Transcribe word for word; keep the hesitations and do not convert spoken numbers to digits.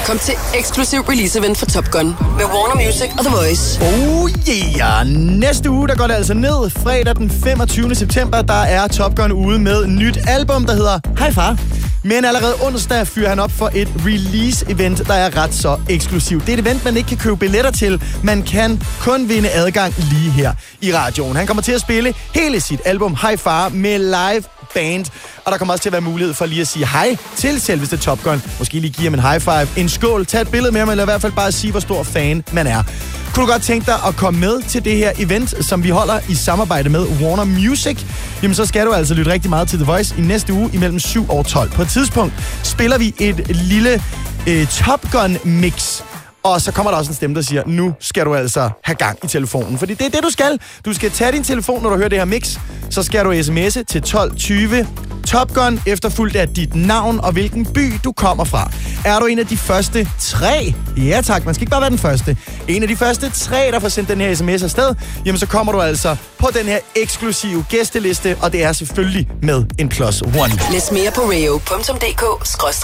Kom til eksklusiv release-event for Top Gun med Warner Music og The Voice. Oh yeah! Næste uge, der går det altså ned. Fredag den femogtyvende september, der er Top Gun ude med et nyt album, der hedder Hej Far. Men allerede onsdag fyrer han op for et release-event, der er ret så eksklusivt. Det er et event, man ikke kan købe billetter til. Man kan kun vinde adgang lige her i radioen. Han kommer til at spille hele sit album Hej Far med live band. Og der kommer også til at være mulighed for lige at sige hej til selveste Top Gun. Måske lige give ham en high five, en skål, tage et billede med ham, eller i hvert fald bare sige, hvor stor fan man er. Kunne du godt tænke dig at komme med til det her event, som vi holder i samarbejde med Warner Music? Jamen så skal du altså lytte rigtig meget til The Voice i næste uge imellem syv og tolv. På et tidspunkt spiller vi et lille øh, Top Gun mix. Og så kommer der også en stemme, der siger, nu skal du altså have gang i telefonen. Fordi det er det, du skal. Du skal tage din telefon, når du hører det her mix. Så skal du sms'e til tolv tyve Top Gun, efterfulgt af dit navn og hvilken by du kommer fra. Er du en af de første tre? Ja tak, man skal ikke bare være den første. En af de første tre, der får sendt den her sms afsted, jamen så kommer du altså på den her eksklusive gæsteliste, og det er selvfølgelig med en plus one. Læs mere på radio punktum d k